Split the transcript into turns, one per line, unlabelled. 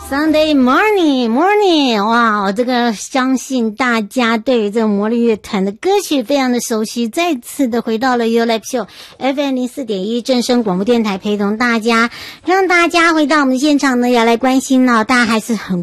Sunday morning， 哇，这个相信大家对于这个魔力乐团的歌曲非常的熟悉，再次的回到了 You Live Show FM 04.1正声广播电台，陪同大家，让大家回到我们的现场呢，要来关心大家还是很